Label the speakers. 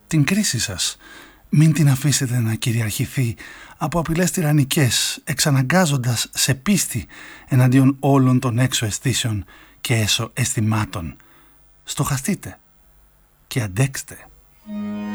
Speaker 1: την κρίση σας. Μην την αφήσετε να κυριαρχηθεί από απειλές τυραννικές, εξαναγκάζοντας σε πίστη εναντίον όλων των έξω αισθήσεων και έσω αισθημάτων. Στοχαστείτε και αντέξτε.